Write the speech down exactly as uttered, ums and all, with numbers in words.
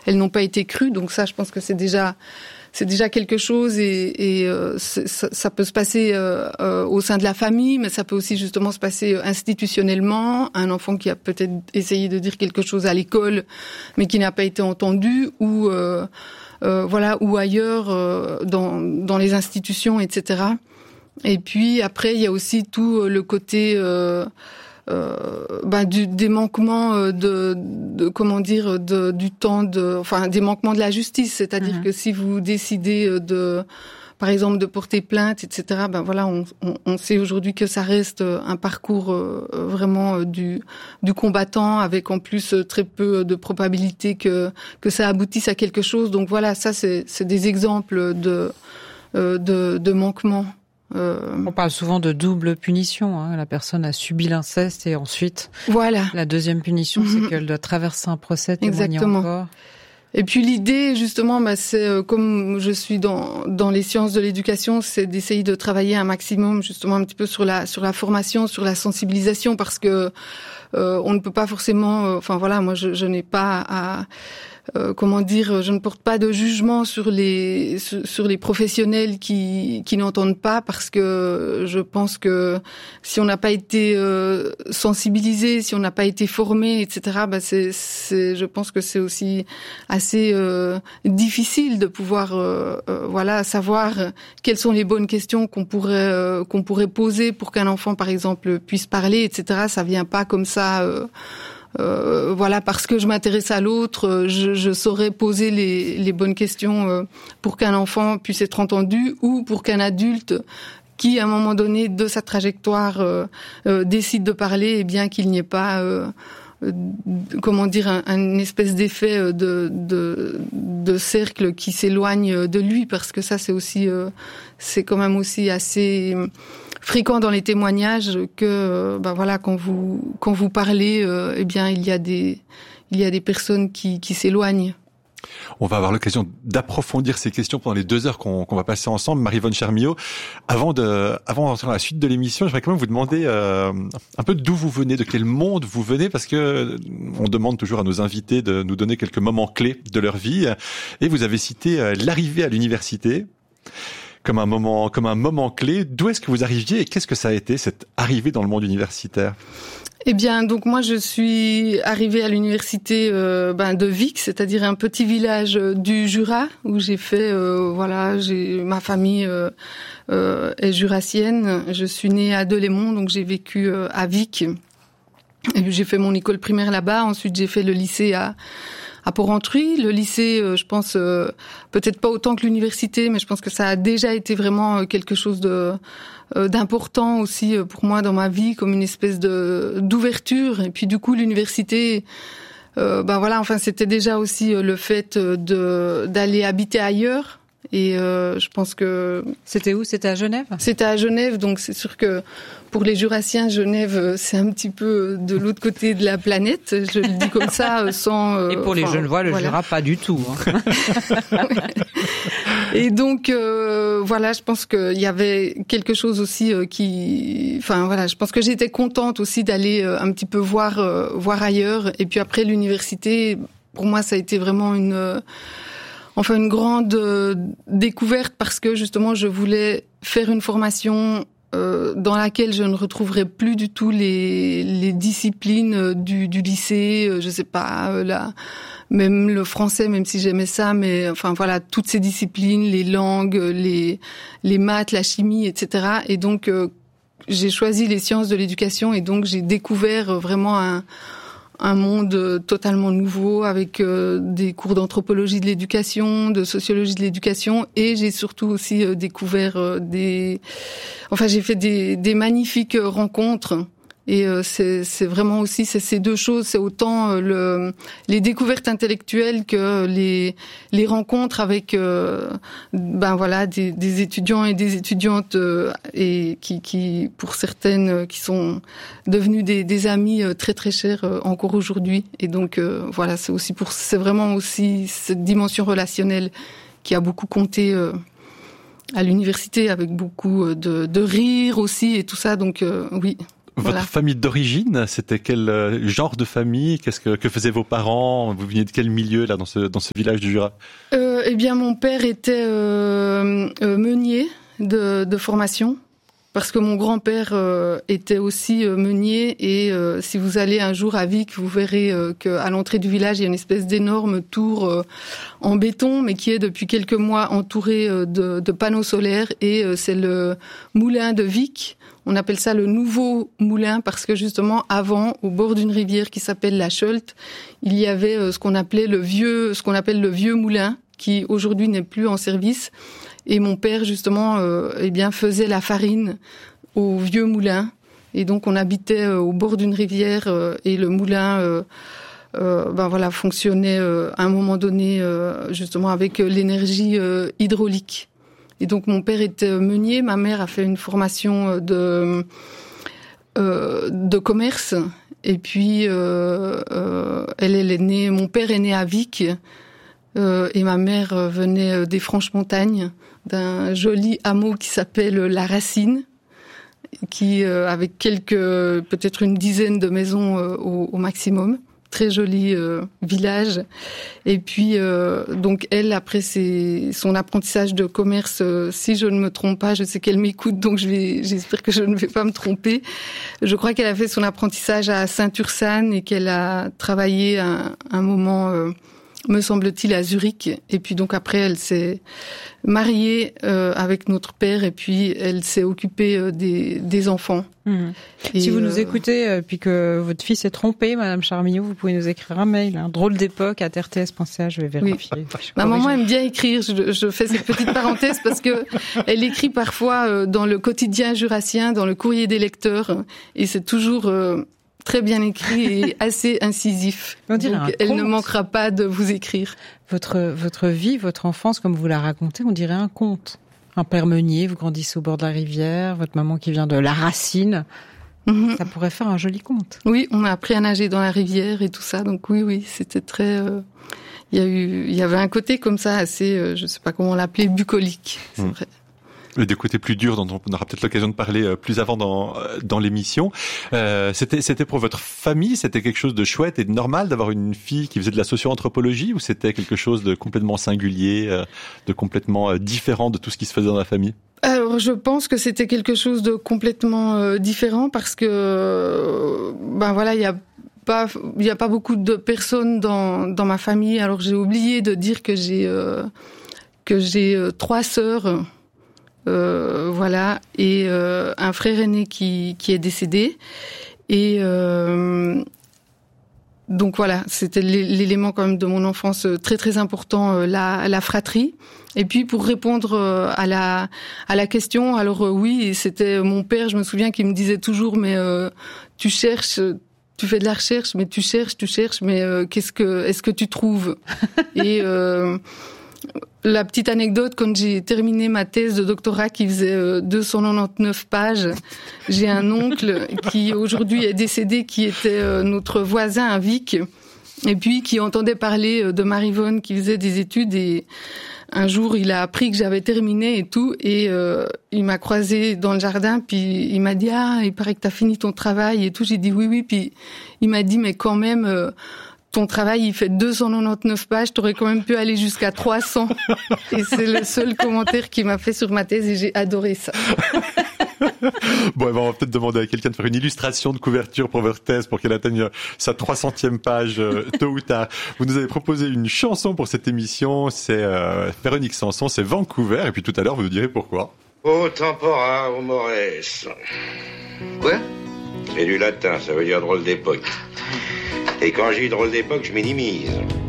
elles n'ont pas été crues. Donc ça, je pense que c'est déjà c'est déjà quelque chose et, et euh, ça, ça peut se passer euh, euh, au sein de la famille, mais ça peut aussi justement se passer institutionnellement. Un enfant qui a peut-être essayé de dire quelque chose à l'école, mais qui n'a pas été entendu, ou euh, euh, voilà, ou ailleurs euh, dans dans les institutions, et cetera. Et puis après, il y a aussi tout le côté euh, Euh, bah, du, des manquements de, de comment dire de, du temps de enfin des manquements de la justice, c'est-à-dire mmh. que si vous décidez de par exemple de porter plainte, et cetera. Ben voilà, on, on, on sait aujourd'hui que ça reste un parcours euh, vraiment euh, du du combattant, avec en plus très peu de probabilité que que ça aboutisse à quelque chose. Donc voilà, ça c'est c'est des exemples de euh, de, de manquements. Euh... On parle souvent de double punition. Hein. La personne a subi l'inceste et ensuite, voilà. La deuxième punition, mmh. c'est qu'elle doit traverser un procès, témoigner Exactement. encore. Et puis l'idée, justement, bah, c'est euh, comme je suis dans dans les sciences de l'éducation, c'est d'essayer de travailler un maximum, justement, un petit peu sur la sur la formation, sur la sensibilisation, parce que euh, on ne peut pas forcément. Euh, enfin voilà, moi je, je n'ai pas à Euh, comment dire, je ne porte pas de jugement sur les sur, sur les professionnels qui qui n'entendent pas, parce que je pense que si on n'a pas été euh, sensibilisé, si on n'a pas été formé, et cetera. Bah c'est c'est je pense que c'est aussi assez euh, difficile de pouvoir euh, euh, voilà savoir quelles sont les bonnes questions qu'on pourrait euh, qu'on pourrait poser pour qu'un enfant par exemple puisse parler, et cetera. Ça vient pas comme ça. Euh, Euh, voilà, parce que je m'intéresse à l'autre, je, je saurais poser les, les bonnes questions euh, pour qu'un enfant puisse être entendu, ou pour qu'un adulte qui, à un moment donné de sa trajectoire, euh, euh, décide de parler, et bien qu'il n'y ait pas, euh, euh, comment dire, un, un espèce d'effet de, de, de cercle qui s'éloigne de lui, parce que ça, c'est aussi, euh, c'est quand même aussi assez fréquent dans les témoignages que ben voilà quand vous quand vous parlez euh, eh bien il y a des il y a des personnes qui qui s'éloignent. On va avoir l'occasion d'approfondir ces questions pendant les deux heures qu'on, qu'on va passer ensemble. Marie-Vonne Chermiot, avant de, avant d'entrer dans la suite de l'émission, j'aimerais quand même vous demander euh, un peu d'où vous venez, de quel monde vous venez, parce que on demande toujours à nos invités de nous donner quelques moments clés de leur vie. Et vous avez cité euh, l'arrivée à l'université comme un moment, comme un moment clé. D'où est-ce que vous arriviez et qu'est-ce que ça a été, cette arrivée dans le monde universitaire ? Eh bien, donc moi, je suis arrivée à l'université euh, ben, de Vic, c'est-à-dire un petit village du Jura, où j'ai fait, euh, voilà, j'ai ma famille euh, euh, est jurassienne. Je suis née à Delémont, donc j'ai vécu euh, à Vic. Et puis j'ai fait mon école primaire là-bas. Ensuite, j'ai fait le lycée à à Porrentruy. Le lycée, euh, je pense, euh, peut-être pas autant que l'université, mais je pense que ça a déjà été vraiment euh, quelque chose de euh, d'important aussi euh, pour moi dans ma vie, comme une espèce de d'ouverture. Et puis du coup, l'université, euh, ben voilà, enfin, c'était déjà aussi euh, le fait de d'aller habiter ailleurs. Et euh, je pense que... C'était où ? C'était à Genève ? C'était à Genève, donc c'est sûr que pour les Jurassiens, Genève, c'est un petit peu de l'autre côté de la planète. Je le dis comme ça, sans... Euh, Et pour les Genevois, le voilà. Jura, pas du tout. Hein. Et donc, euh, voilà, je pense qu'il y avait quelque chose aussi euh, qui... Enfin, voilà, je pense que j'étais contente aussi d'aller euh, un petit peu voir, euh, voir ailleurs. Et puis après, l'université, pour moi, ça a été vraiment une... Euh, Enfin, une grande euh, découverte, parce que justement, je voulais faire une formation euh, dans laquelle je ne retrouverais plus du tout les, les disciplines du, du lycée. Euh, je sais pas, euh, là, même le français, même si j'aimais ça, mais enfin voilà, toutes ces disciplines, les langues, les les maths, la chimie, et cetera. Et donc, euh, j'ai choisi les sciences de l'éducation, et donc j'ai découvert vraiment un un monde totalement nouveau, avec euh, des cours d'anthropologie de l'éducation, de sociologie de l'éducation, et j'ai surtout aussi euh, découvert euh, des... Enfin, j'ai fait des, des magnifiques rencontres. Et euh, c'est, c'est vraiment aussi c'est ces deux choses, c'est autant euh, le, les découvertes intellectuelles que les, les rencontres avec euh, ben voilà des, des étudiants et des étudiantes euh, et qui, qui pour certaines euh, qui sont devenus des, des amis euh, très très chers euh, encore aujourd'hui. Et donc euh, voilà, c'est aussi pour c'est vraiment aussi cette dimension relationnelle qui a beaucoup compté euh, à l'université, avec beaucoup de, de rire aussi et tout ça. Donc euh, oui. Votre voilà. famille d'origine, c'était quel genre de famille? Qu'est-ce que, que faisaient vos parents? Vous veniez de quel milieu là dans ce dans ce village du Jura? euh, Eh bien, mon père était euh, euh, meunier de, de formation. Parce que mon grand-père euh, était aussi euh, meunier et euh, si vous allez un jour à Vic, vous verrez euh, qu'à l'entrée du village, il y a une espèce d'énorme tour euh, en béton, mais qui est depuis quelques mois entourée euh, de, de panneaux solaires et euh, c'est le moulin de Vic. On appelle ça le nouveau moulin parce que justement avant, au bord d'une rivière qui s'appelle la Scholte, il y avait euh, ce qu'on appelait le vieux, ce qu'on appelle le vieux moulin, qui aujourd'hui n'est plus en service. Et mon père, justement, euh, eh bien, faisait la farine au vieux moulin. Et donc, on habitait euh, au bord d'une rivière euh, et le moulin, euh, euh, ben voilà, fonctionnait euh, à un moment donné, euh, justement, avec euh, l'énergie euh, hydraulique. Et donc, mon père était meunier. Ma mère a fait une formation de euh, de commerce. Et puis, euh, euh, elle, elle est née. Mon père est né à Vic. Euh, et ma mère euh, venait des Franches-Montagnes, d'un joli hameau qui s'appelle La Racine, qui euh, avec quelques, peut-être une dizaine de maisons euh, au, au maximum. Très joli euh, village. Et puis, euh, donc elle, après ses, son apprentissage de commerce, euh, si je ne me trompe pas, je sais qu'elle m'écoute, donc je vais, j'espère que je ne vais pas me tromper. Je crois qu'elle a fait son apprentissage à Saint-Ursanne et qu'elle a travaillé un, un moment... Euh, me semble-t-il, à Zurich. Et puis donc après, elle s'est mariée euh, avec notre père et puis elle s'est occupée euh, des, des enfants. Mmh. Et si vous euh... nous écoutez euh, puis que votre fils est trompé, Madame Charmillot, vous pouvez nous écrire un mail. Hein, drôle d'époque à r t s point c h, je vais vérifier. Oui. Ma maman aime bien écrire. Je, je fais cette petite parenthèse parce que elle écrit parfois euh, dans le quotidien jurassien, dans le courrier des lecteurs, et c'est toujours euh, très bien écrit et assez incisif. On dirait donc un elle conte. ne manquera pas de vous écrire. Votre votre vie, votre enfance, comme vous la racontez, on dirait un conte. Un père meunier, vous grandissez au bord de la rivière, votre maman qui vient de La Racine. Mm-hmm. Ça pourrait faire un joli conte. Oui, on a appris à nager dans la rivière et tout ça, donc oui, oui, c'était très... Euh... Il y a eu, il y avait un côté comme ça assez, euh, je sais pas comment l'appeler, bucolique, c'est mmh. vrai. Et des côtés plus durs dont on aura peut-être l'occasion de parler plus avant dans dans l'émission. Euh, c'était c'était pour votre famille, c'était quelque chose de chouette et de normal d'avoir une fille qui faisait de la socio-anthropologie, ou c'était quelque chose de complètement singulier, de complètement différent de tout ce qui se faisait dans la famille? Alors, je pense que c'était quelque chose de complètement euh, différent parce que euh, ben voilà, il y a pas il y a pas beaucoup de personnes dans dans ma famille. Alors j'ai oublié de dire que j'ai euh, que j'ai euh, trois sœurs. Euh, voilà, et euh, un frère aîné qui qui est décédé, et euh, donc voilà, c'était l'élément quand même de mon enfance très très important, la la fratrie. Et puis pour répondre à la à la question, alors oui, c'était mon père, je me souviens qu'il me disait toujours, mais euh, tu cherches. Tu fais de la recherche, mais tu cherches, tu cherches, mais euh, qu'est-ce que est-ce que tu trouves? Et euh, la petite anecdote, quand j'ai terminé ma thèse de doctorat qui faisait euh, deux cent quatre-vingt-dix-neuf pages, j'ai un oncle qui aujourd'hui est décédé, qui était euh, notre voisin à Vic, et puis qui entendait parler de Marie-Vonne qui faisait des études, et un jour il a appris que j'avais terminé et tout, et euh, il m'a croisé dans le jardin, puis il m'a dit « Ah, il paraît que t'as fini ton travail et tout ». J'ai dit « Oui, oui », puis il m'a dit « Mais quand même... Euh, ton travail, il fait deux cent quatre-vingt-dix-neuf pages, t'aurais quand même pu aller jusqu'à trois cents. » Et c'est le seul commentaire qu'il m'a fait sur ma thèse et j'ai adoré ça. Bon, on va peut-être demander à quelqu'un de faire une illustration de couverture pour votre thèse pour qu'elle atteigne sa trois centième page euh, tôt ou tard. Vous nous avez proposé une chanson pour cette émission, c'est euh, Véronique Sanson, c'est Vancouver, et puis tout à l'heure vous nous direz pourquoi. O tempora o mores. Quoi? C'est du latin, ça veut dire drôle d'époque. Et quand j'ai drôle d'époque, je minimise.